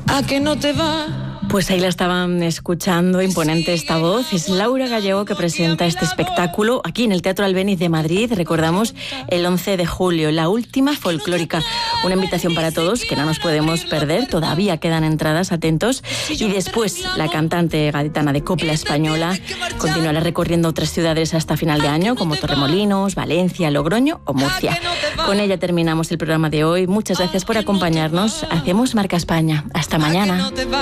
¿A que no te va? Pues ahí la estaban escuchando, imponente esta voz. Es Laura Gallego, que presenta este espectáculo aquí en el Teatro Albéniz de Madrid. Recordamos, el 11 de julio, la última folclórica. Una invitación para todos que no nos podemos perder. Todavía quedan entradas, atentos. Y después, la cantante gaditana de copla española continuará recorriendo otras ciudades hasta final de año, como Torremolinos, Valencia, Logroño o Murcia. Con ella terminamos el programa de hoy. Muchas gracias por acompañarnos. Hacemos Marca España. Hasta mañana.